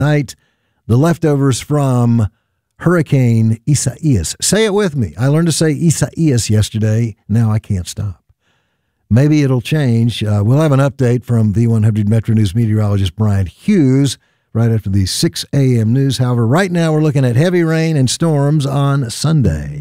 night. The leftovers from Hurricane Isaias. Say it with me. I learned to say Isaias yesterday. Now I can't stop. Maybe it'll change. We'll have an update from V100 Metro News meteorologist Brian Hughes right after the 6 a.m. news. However, right now we're looking at heavy rain and storms on Sunday.